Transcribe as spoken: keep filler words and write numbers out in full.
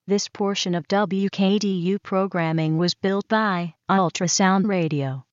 This portion of W K D U programming was built by Ultrasound Radio.